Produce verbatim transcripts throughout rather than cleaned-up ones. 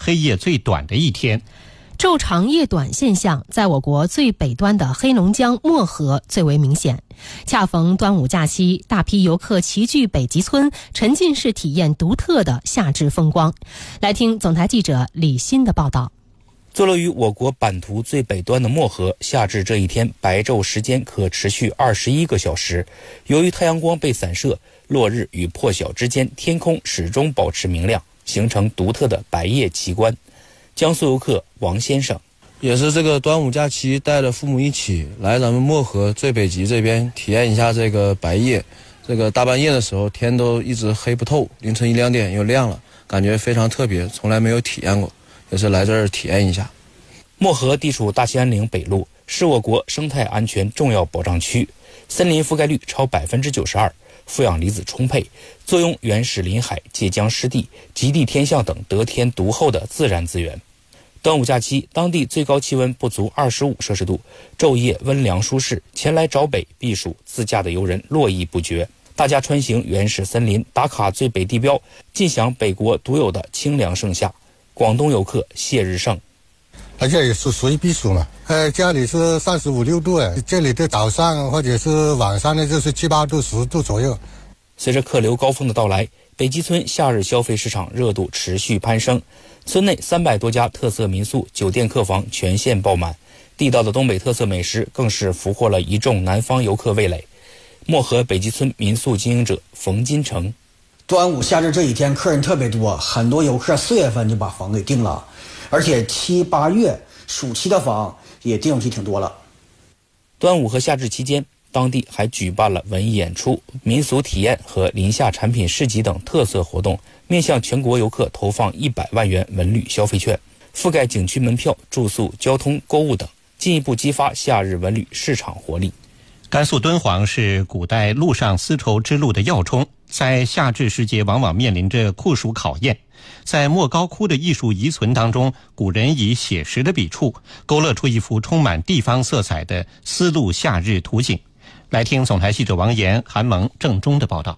黑夜最短的一天。 昼长夜短现象在我国最北端的黑龙江漠河最为明显。恰逢端午假期，大批游客齐聚北极村，沉浸式体验独特的夏至风光。来听总台记者李欣的报道。 坐落于我国版图最北端的漠河，夏至这一天白昼时间可持续二十一个小时。由于太阳光被散射，落日与破晓之间天空始终保持明亮，形成独特的白夜奇观。江苏游客王先生也是这个端午假期，带着父母一起来咱们漠河最北极这边体验一下这个白夜。这个大半夜的时候天都一直黑不透，凌晨一两点又亮了，感觉非常特别，从来没有体验过，也是来这儿体验一下。 漠河地处大兴安岭北麓，是我国生态安全重要保障区，森林覆盖率超百分之九十二，负氧离子充沛，作用原始林海、界江湿地、极地天象等得天独厚的自然资源。端午假期，当地最高气温不足二十五摄氏度，昼夜温凉舒适，前来找北避暑自驾的游人络绎不绝。大家穿行原始森林，打卡最北地标，尽享北国独有的清凉盛夏。广东游客谢日胜， 而且也是属于避暑嘛，呃，家里是三十五六度哎，这里的早上或者是晚上呢，就是七八度、十度左右。 随着客流高峰的到来，北极村夏日消费市场热度持续攀升，村内三百多家特色民宿、酒店客房全线爆满，地道的东北特色美食更是俘获了一众南方游客味蕾。漠河北极村民宿经营者冯金成， 端午夏至这一天客人特别多，很多游客四月份就把房给订了，而且七八月暑期的房也订起挺多了。 端午和夏至期间，当地还举办了文艺演出、民俗体验和林夏产品市集等特色活动，面向全国游客投放一百万元文旅消费券，覆盖景区门票、住宿、交通、购物等，进一步激发夏日文旅市场活力。 甘肃敦煌是古代陆上丝绸之路的要冲，在夏至时节往往面临着酷暑考验。在莫高窟的艺术遗存当中，古人以写实的笔触勾勒出一幅充满地方色彩的丝路夏日图景。来听总台记者王岩、韩萌、郑中的报道。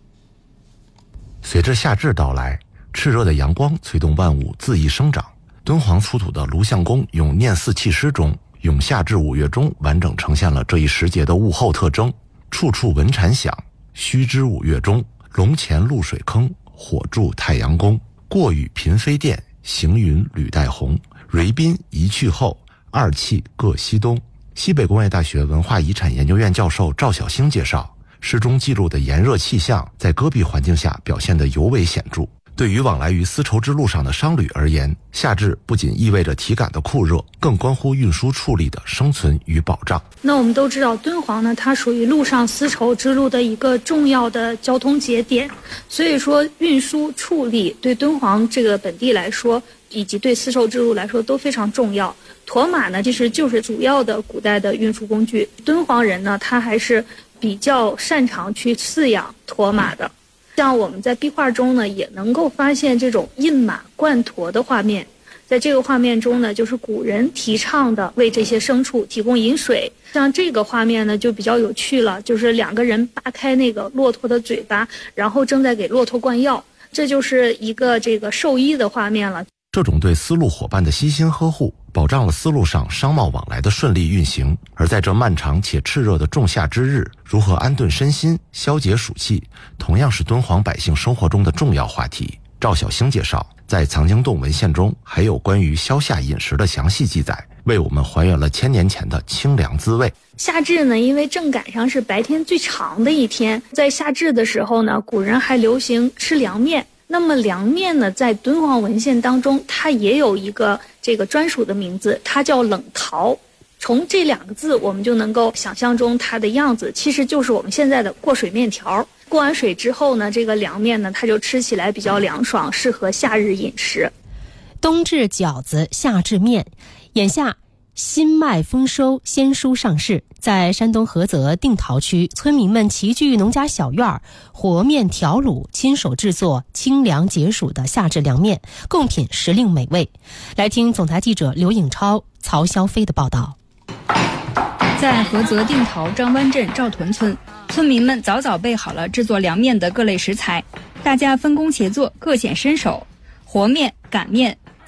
随着夏至到来，炽热的阳光催动万物恣意生长。敦煌出土的卢相公用念四器诗中咏夏至五月中完整呈现了这一时节的物候特征。处处闻蝉响，须知五月中，龙潜露水坑，火柱太阳宫。过雨频飞电，行云履带红。蕊宾一去后，二气各西东。西北工业大学文化遗产研究院教授赵小星介绍，诗中记录的炎热气象在戈壁环境下表现得尤为显著。对于往来于丝绸之路上的商旅而言，夏至不仅意味着体感的酷热，更关乎运输处理的生存与保障。 那我们都知道，敦煌呢，它属于陆上丝绸之路的一个重要的交通节点，所以说运输处理对敦煌这个本地来说，以及对丝绸之路来说都非常重要。驼马呢，其实就是主要的古代的运输工具。敦煌人呢，他还是比较擅长去饲养驼马的。像我们在壁画中呢，也能够发现这种印马灌驼的画面。在这个画面中呢，就是古人提倡的为这些牲畜提供饮水。像这个画面呢，就比较有趣了，就是两个人扒开那个骆驼的嘴巴，然后正在给骆驼灌药，这就是一个这个兽医的画面了。 这种对丝路伙伴的悉心呵护，保障了丝路上商贸往来的顺利运行。而在这漫长且炽热的仲夏之日，如何安顿身心、消解暑气，同样是敦煌百姓生活中的重要话题。赵小星介绍，在藏经洞文献中还有关于消夏饮食的详细记载，为我们还原了千年前的清凉滋味。 夏至呢，因为正赶上是白天最长的一天，在夏至的时候呢，古人还流行吃凉面。那么凉面呢，在敦煌文献当中，它也有一个这个专属的名字，它叫冷陶。从这两个字，我们就能够想象中它的样子，其实就是我们现在的过水面条。过完水之后呢，这个凉面呢，它就吃起来比较凉爽，适合夏日饮食。 冬至饺子，夏至面，眼下新麦丰收，鲜蔬上市。在山东菏泽定陶区，村民们齐聚农家小院，和面调卤，亲手制作清凉解暑的夏至凉面，贡品时令美味。来听总台记者刘颖超、曹肖飞的报道。 在菏泽定陶张湾镇赵屯村，村民们早早备好了制作凉面的各类食材，大家分工协作，各显身手。和面、擀面、